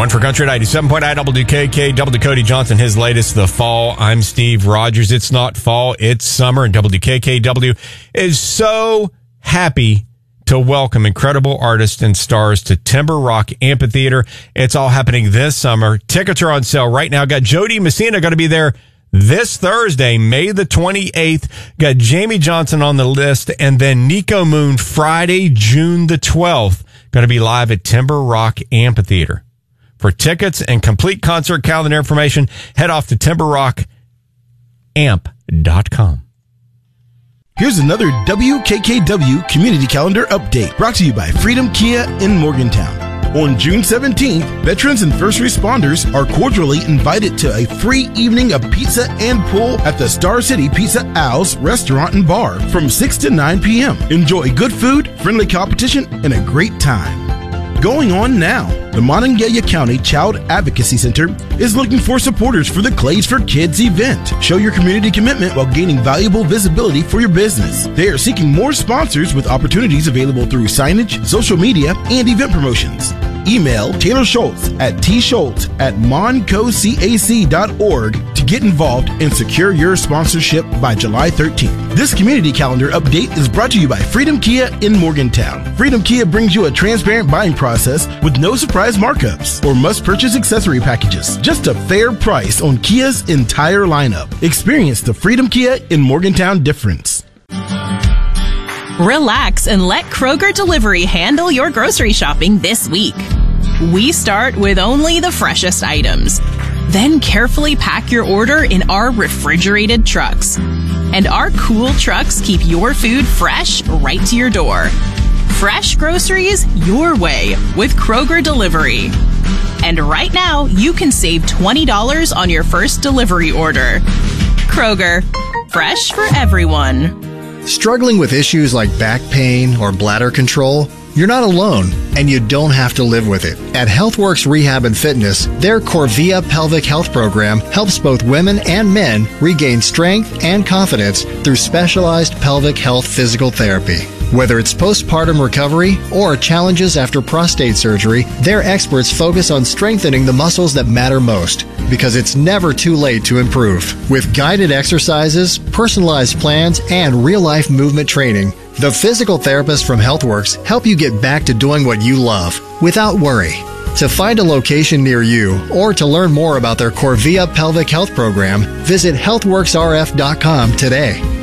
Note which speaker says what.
Speaker 1: One for Country at 97.9 WKK. Double Cody Johnson, his latest, The Fall. I'm Steve Rogers. It's not fall, it's summer. And WKKW is so happy to welcome incredible artists and stars to Timber Rock Amphitheater. It's all happening this summer. Tickets are on sale right now. Got Jody Messina going to be there this Thursday, May the 28th. Got Jamie Johnson on the list. And then Nico Moon Friday, June the 12th. Going to be live at Timber Rock Amphitheater. For tickets and complete concert calendar information, head off to timberrockamp.com.
Speaker 2: Here's another WKKW Community Calendar update brought to you by Freedom Kia in Morgantown. On June 17th, veterans and first responders are cordially invited to a free evening of pizza and pool at the Star City Pizza Owls Restaurant and Bar from 6 to 9 p.m. Enjoy good food, friendly competition, and a great time. Going on now, the Monongalia County Child Advocacy Center is looking for supporters for the Clays for Kids event. Show your community commitment while gaining valuable visibility for your business. They are seeking more sponsors with opportunities available through signage, social media, and event promotions. Email Taylor Schultz at tschultz@moncocac.org to get involved and secure your sponsorship by July 13th. This community calendar update is brought to you by Freedom Kia in Morgantown. Freedom Kia brings you a transparent buying process with no surprise markups or must-purchase accessory packages. Just a fair price on Kia's entire lineup. Experience the Freedom Kia in Morgantown difference.
Speaker 3: Relax and let Kroger Delivery handle your grocery shopping this week. We start with only the freshest items. Then carefully pack your order in our refrigerated trucks. And our cool trucks keep your food fresh right to your door. Fresh groceries your way with Kroger Delivery. And right now, you can save $20 on your first delivery order. Kroger, fresh for everyone.
Speaker 4: Struggling with issues like back pain or bladder control? You're not alone, and you don't have to live with it. At HealthWorks Rehab and Fitness, their Corvia Pelvic Health Program helps both women and men regain strength and confidence through specialized pelvic health physical therapy. Whether it's postpartum recovery or challenges after prostate surgery, their experts focus on strengthening the muscles that matter most, because it's never too late to improve. With guided exercises, personalized plans, and real-life movement training, the physical therapists from HealthWorks help you get back to doing what you love without worry. To find a location near you or to learn more about their Corvia Pelvic Health Program, visit healthworksrf.com today.